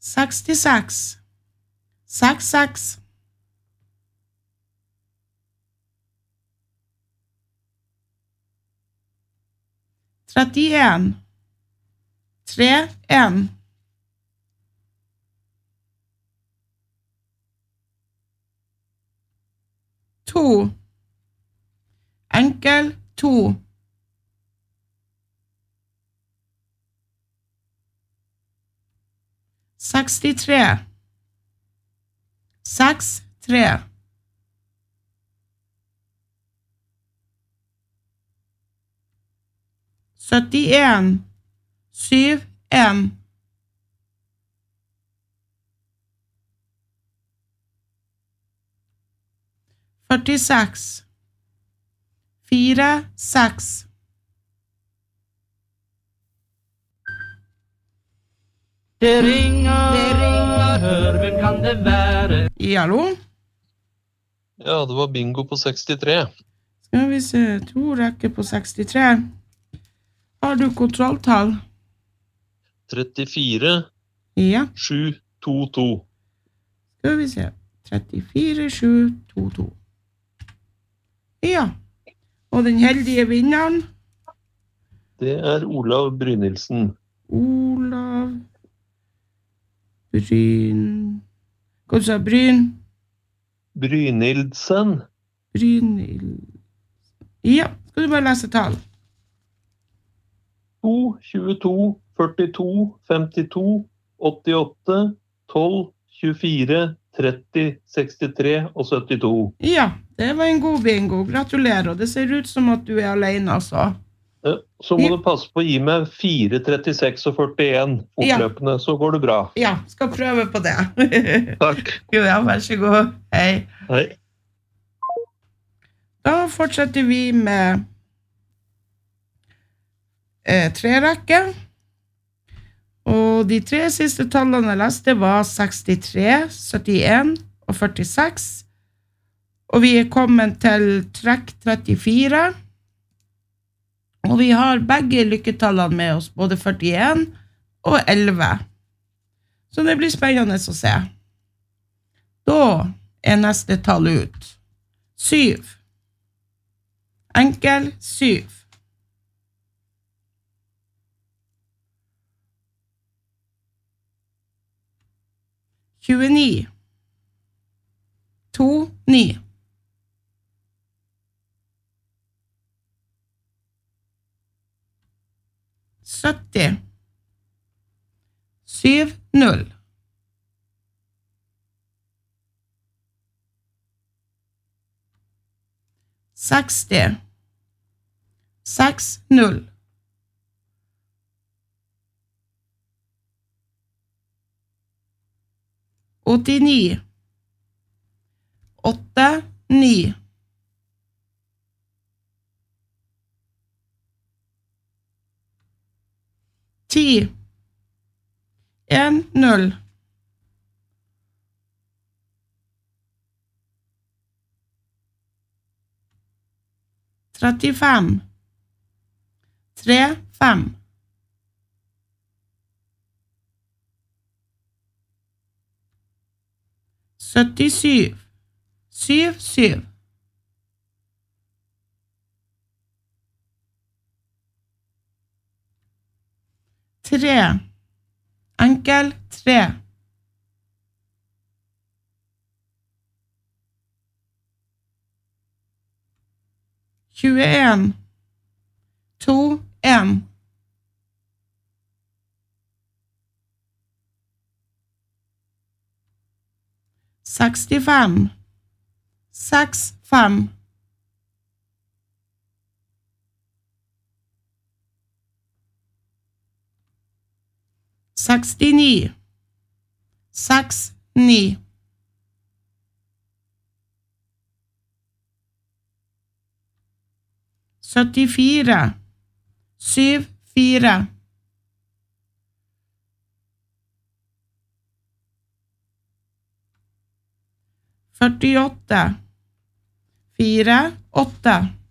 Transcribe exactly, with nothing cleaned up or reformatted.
sekstiseks, sekstiseks, trettien, trettien, to, enkel, to, sekstitre, seks, tre, syttien, syv, en, førtiseks, fire, seks, Det ringer, det ringer, hør, hvem kan det være? Hallo? Ja, det var bingo på sekstitre. Skal vi se, to rekker på sekstitre. Har du kontrolltall? trettifire, Ja. sju, to, to. Skal vi se, trettifire, sju, to, to. Ja, og den heldige vinneren? Det er Olav Brynildsen. Olav Bryn... Hva sa du, Bryn? Brynildsen. Brynild... Ja, skal du bare lese tall? to, tjueto, førtito, femtito, åttiåtte, tolv, tjuefire, tretti, sekstitre og syttito. Ja, det var en god bingo. Gratulerer. Det ser ut som at du er alene, altså. Ja, så må du passe på å gi meg fire, trettiseks og førtien fortløpende, så går det bra. Ja, skal prøve på det. Takk. Ja, vær så god. Hei. Hei. Da fortsetter vi med eh, tre rekker. Og de tre siste tallene jeg leste var sekstitre, syttien og førtiseks. Og vi er kommet til trekk trettifire. Og vi har begge lykketallene med oss, både førtien og elleve. Så det blir spennende å se. Da er neste tall ut. Syv. Enkel, syv. tjueni. To, ni. sytti. Syv, null. seksti. Seks, null. åttini. Åtte, ni. Ti. En, null. trettifem. Tre, fem. syttisju. Syv, syv. Tre. Enkel, tre. tjueen. To, en. sekstifem. Seks, fem. sekstini. Seks, ni. syttifire. Syv, fire. førtiåtte. Fire, åtte.